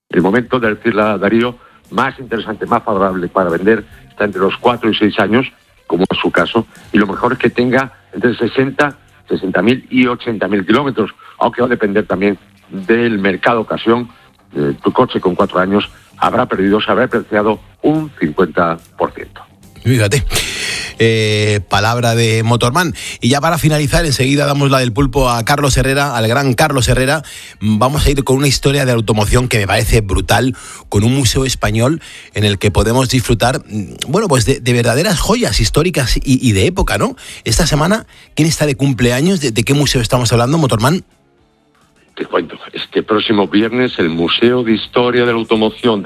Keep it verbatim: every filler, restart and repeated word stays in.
El momento de decirle a Darío más interesante, más favorable para vender está entre los cuatro y seis años, como es su caso, y lo mejor es que tenga entre sesenta, sesenta mil y ochenta mil kilómetros, aunque va a depender también del mercado ocasión. Eh, tu coche con cuatro años habrá perdido, se habrá apreciado un cincuenta por ciento. Fíjate, eh, palabra de Motorman. Y ya para finalizar, enseguida damos la del pulpo a Carlos Herrera, al gran Carlos Herrera. Vamos a ir con una historia de automoción que me parece brutal, con un museo español en el que podemos disfrutar, bueno, pues de, de verdaderas joyas históricas y, y de época, ¿no? Esta semana, ¿quién está de cumpleaños? ¿De, de qué museo estamos hablando, Motorman? Te cuento, este próximo viernes el Museo de Historia de la Automoción